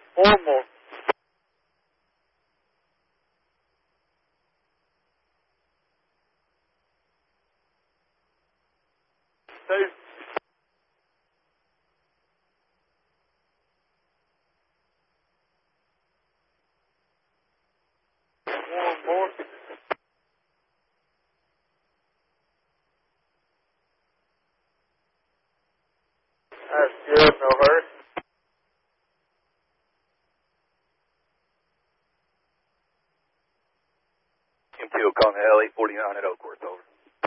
Four more. Two. One more. That's good, no hurry. MTO calling the L849 at Oakworth, over.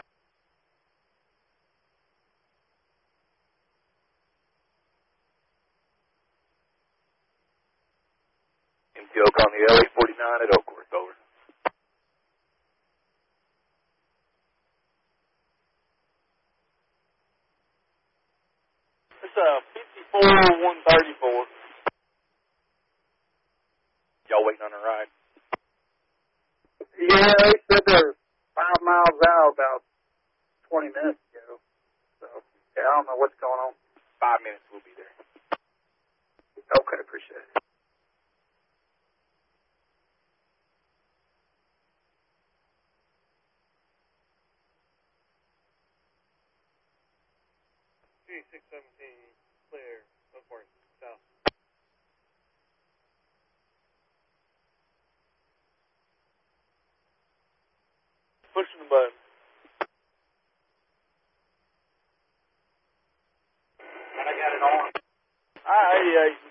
MTO calling the L849 at Oakworth, over. It's 54-134. Y'all waiting on a ride? Yeah, they said they're 5 miles out about 20 minutes ago. So, yeah, I don't know what's going on. 5 minutes, we'll be there. Okay, appreciate it. G617, clear. Oakworth, south. Pushing the button. I got it on. I-88.